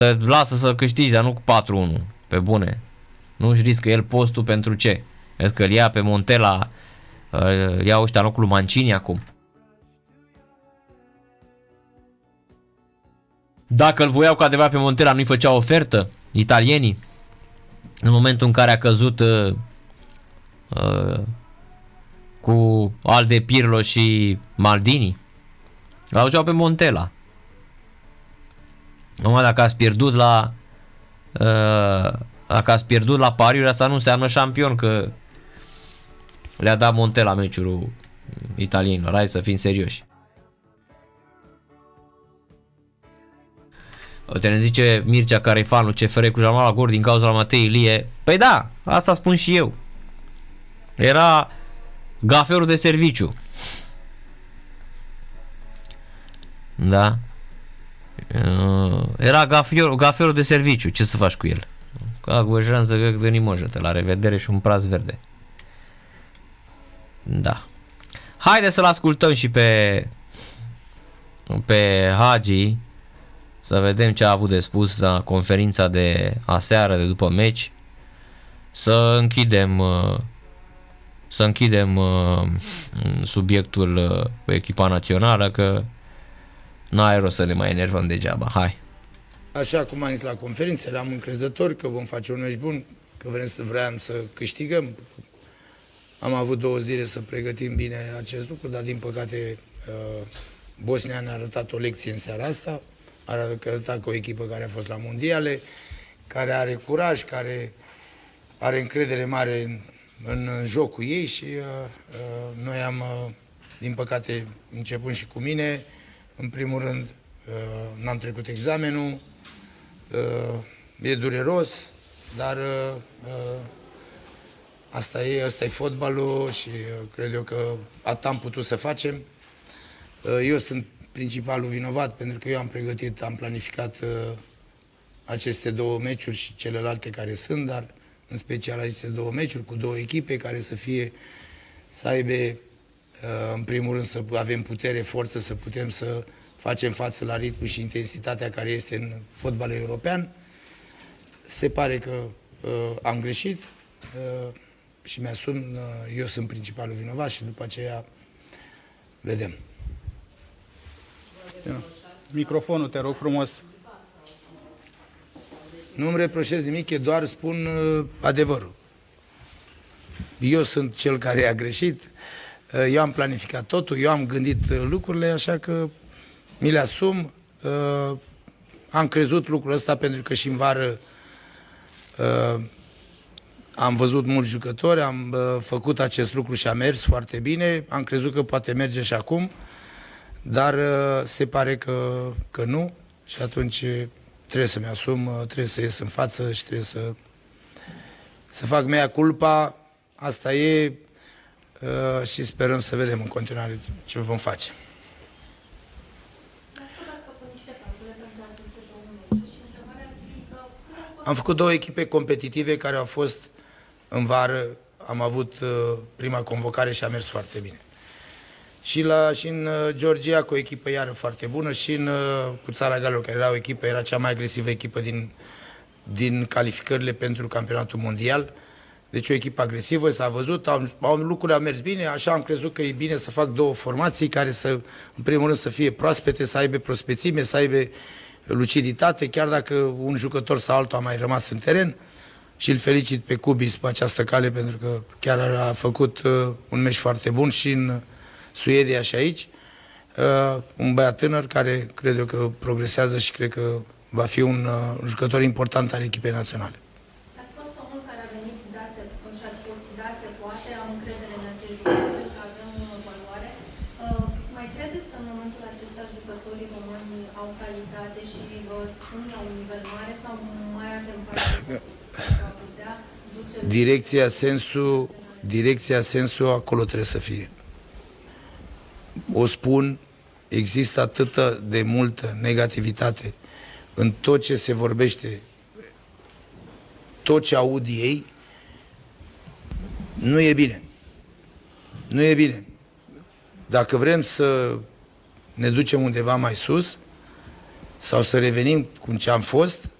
lasă să câștigi, dar nu cu 4-1, pe bune. Nu-și riscă el postul pentru ce? Vezi că îl ia pe Montella, îl ia ăștia în locul lui Mancini acum. Dacă îl voiau cu adevărat pe Montella, nu-i făcea ofertă italienii? În momentul în care a căzut cu Alde Pirlo și Maldini, l-au pe Montella. Numai dacă ați pierdut la pariuri, asta nu înseamnă șampion, că le-a dat Montella meciul italienilor. Hai să fim serioși. Te ne zice Mircea, care e fanul CFR cu Jamal la gol din cauza la Matei Ilie. Păi da, asta spun și eu. Era gaferul de serviciu. Da. Era gaferul de serviciu. Ce să faci cu el? Ca găjanță că ni mojete. La revedere și un praz verde. Da. Haide să-l ascultăm și pe Hagi, să vedem ce a avut de spus la conferința de aseară, de după meci. Să închidem subiectul pe echipa națională, că n-ai rost să ne mai enervăm degeaba. Hai. Așa cum am zis la conferință, eram încrezător că vom face un meci bun, că vreau să câștigăm. Am avut 2 zile să pregătim bine acest lucru, dar din păcate Bosnia ne-a arătat o lecție în seara asta. A arătat o echipă care a fost la mondiale, care are curaj, care are încredere mare în jocul ei și noi am, din păcate, începând și cu mine, în primul rând, n-am trecut examenul, e dureros, dar asta e fotbalul și cred eu că atât am putut să facem. Eu sunt principalul vinovat pentru că eu am pregătit, am planificat aceste 2 meciuri și celelalte care sunt, dar în special aceste 2 meciuri cu 2 echipe care să aibă, în primul rând, să avem putere, forță, să putem să facem față la ritmul și intensitatea care este în fotbalul european. Se pare că am greșit și mi-asum, eu sunt principalul vinovat și după aceea vedem. Microfonul, te rog frumos. Nu-mi reproșez nimic, doar spun adevărul. Eu sunt cel care a greșit, eu am planificat totul, eu am gândit lucrurile, așa că mi le asum. Am crezut lucrul ăsta pentru că și în vară am văzut mulți jucători, am făcut acest lucru și a mers foarte bine, am crezut că poate merge și acum, dar se pare că nu și atunci trebuie să-mi asum, trebuie să ies în față și trebuie să fac mea culpa, asta e și sperăm să vedem în continuare ce vom face. Am făcut 2 echipe competitive care au fost în vară, am avut prima convocare și a mers foarte bine. Și în Georgia cu o echipă iară foarte bună și cu Țara Galilor, care era o echipă, era cea mai agresivă echipă din calificările pentru campionatul mondial. Deci o echipă agresivă, s-a văzut, lucrurile au mers bine, așa am crezut că e bine să fac 2 formații care să, în primul rând, să fie proaspete, să aibă prospețime, să aibă luciditate, chiar dacă un jucător sau altul a mai rămas în teren. Și îl felicit pe Cubis pe această cale, pentru că chiar a făcut un meci foarte bun și în Suedia și aici. Un băiat tânăr care cred eu că progresează și cred că va fi un jucător important al echipei naționale. Ați fost omul care a venit, și ați fost, se poate, am încredere în acest jucător, pentru că avem valoare. Mai credeți că în momentul acesta jucătorii români au calitate și sunt la un nivel mare sau mai avem parte pentru a putea duce... Direcția, sensul, acolo trebuie să fie. O spun, există atâta de multă negativitate în tot ce se vorbește, tot ce aud ei, nu e bine. Nu e bine. Dacă vrem să ne ducem undeva mai sus, sau să revenim cum ce am fost,